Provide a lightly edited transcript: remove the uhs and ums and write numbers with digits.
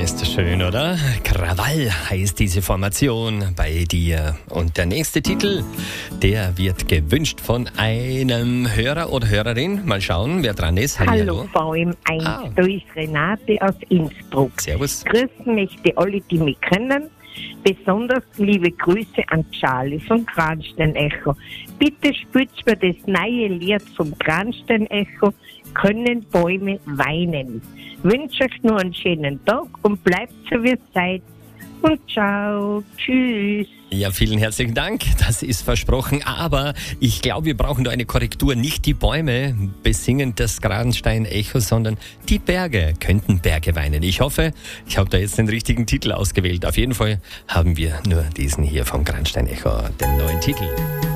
Ist das schön, oder? Krawall heißt diese Formation bei dir. Und der nächste Titel, der wird gewünscht von einem Hörer oder Hörerin. Mal schauen, wer dran ist. Hallo VM1, da ist Renate aus Innsbruck. Servus. Grüßen möchte alle, die mich kennen. Besonders liebe Grüße an Charlie vom Kranstein-Echo. Bitte spielt mir das neue Lied vom Kranstein-Echo, Können Bäume weinen. Wünsche euch nur einen schönen Tag und bleibt so wie es seid. Und ciao, tschüss. Ja, vielen herzlichen Dank, das ist versprochen, aber ich glaube, wir brauchen da eine Korrektur. Nicht die Bäume besingen das Kranstein-Echo, sondern die Berge könnten Berge weinen. Ich hoffe, ich habe da jetzt den richtigen Titel ausgewählt. Auf jeden Fall haben wir nur diesen hier vom Kranstein-Echo, den neuen Titel.